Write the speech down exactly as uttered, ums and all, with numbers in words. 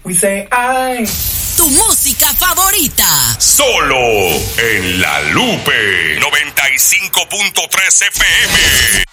We say I. Tu música favorita. Solo en La Lupe noventa y cinco punto tres F M.